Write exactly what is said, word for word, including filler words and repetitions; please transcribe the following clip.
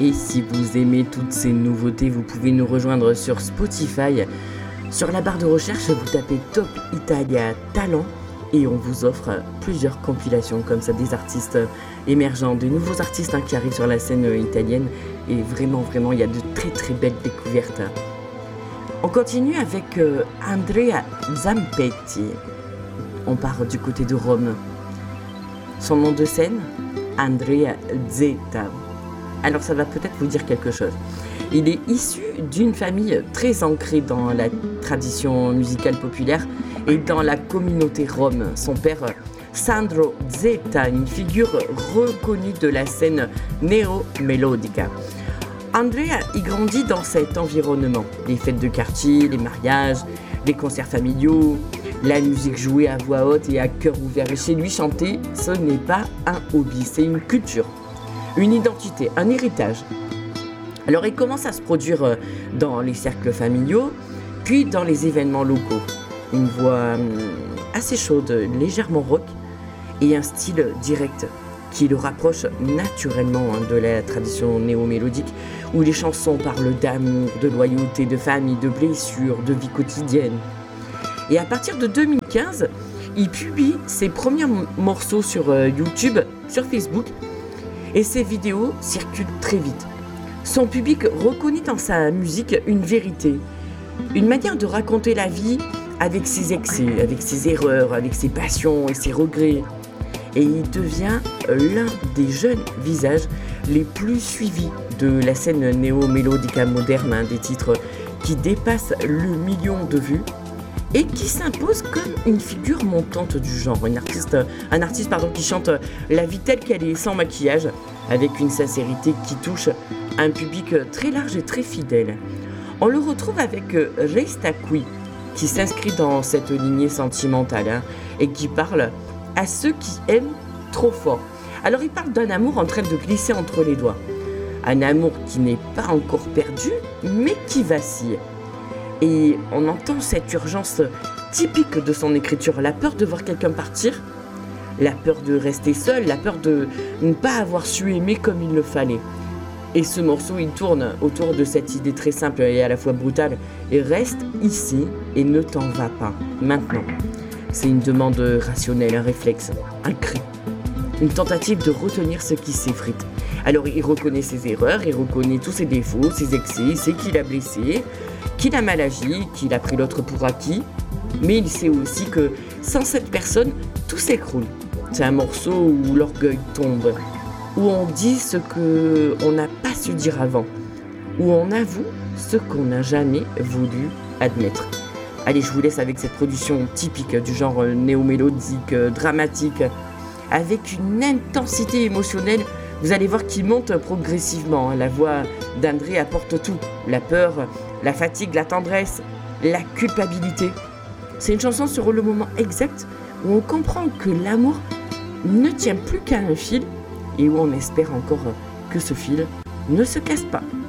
Et si vous aimez toutes ces nouveautés, vous pouvez nous rejoindre sur Spotify. Sur la barre de recherche, vous tapez Top Italia Talent et on vous offre plusieurs compilations comme ça, des artistes émergents, des nouveaux artistes hein, qui arrivent sur la scène italienne. Et vraiment, vraiment, il y a de très très belles découvertes. On continue avec euh, Andrea Zampetti. On part du côté de Rome. Son nom de scène, Andrea Zeta. Alors ça va peut-être vous dire quelque chose. Il est issu d'une famille très ancrée dans la tradition musicale populaire et dans la communauté rome. Son père, Sandro Zeta, une figure reconnue de la scène néo-mélodica. Andrea y grandit dans cet environnement. Les fêtes de quartier, les mariages, les concerts familiaux, la musique jouée à voix haute et à cœur ouvert. Et chez lui, chanter, ce n'est pas un hobby, c'est une culture, une identité, un héritage. Alors il commence à se produire dans les cercles familiaux, puis dans les événements locaux. Une voix assez chaude, légèrement rock, et un style direct qui le rapproche naturellement de la tradition néo-mélodique, où les chansons parlent d'amour, de loyauté, de famille, de blessures, de vie quotidienne. Et à partir de deux mille quinze, il publie ses premiers morceaux sur YouTube, sur Facebook, et ses vidéos circulent très vite. Son public reconnaît dans sa musique une vérité, une manière de raconter la vie avec ses excès, avec ses erreurs, avec ses passions et ses regrets. Et il devient l'un des jeunes visages les plus suivis de la scène néo-mélodica moderne, hein, des titres qui dépassent le million de vues et qui s'impose comme une figure montante du genre, une artiste, un artiste pardon, qui chante la vie telle qu'elle est, sans maquillage, avec une sincérité qui touche un public très large et très fidèle. On le retrouve avec Resta Qui, qui s'inscrit dans cette lignée sentimentale hein, et qui parle à ceux qui aiment trop fort. Alors il parle d'un amour en train de glisser entre les doigts. Un amour qui n'est pas encore perdu, mais qui vacille. Et on entend cette urgence typique de son écriture, la peur de voir quelqu'un partir, la peur de rester seul, la peur de ne pas avoir su aimer comme il le fallait. Et ce morceau, il tourne autour de cette idée très simple et à la fois brutale. Et reste ici et ne t'en va pas, maintenant. C'est une demande rationnelle, un réflexe, un cri. Une tentative de retenir ce qui s'effrite. Alors il reconnaît ses erreurs, il reconnaît tous ses défauts, ses excès, il sait qu'il a blessé, qu'il a mal agi, qu'il a pris l'autre pour acquis. Mais il sait aussi que sans cette personne, tout s'écroule. C'est un morceau où l'orgueil tombe, où on dit ce qu'on n'a pas su dire avant, où on avoue ce qu'on n'a jamais voulu admettre. Allez, je vous laisse avec cette production typique du genre néo-mélodique, dramatique, avec une intensité émotionnelle. Vous allez voir qu'il monte progressivement. La voix d'André apporte tout. La peur, la fatigue, la tendresse, la culpabilité. C'est une chanson sur le moment exact où on comprend que l'amour ne tient plus qu'à un fil et où on espère encore que ce fil ne se casse pas.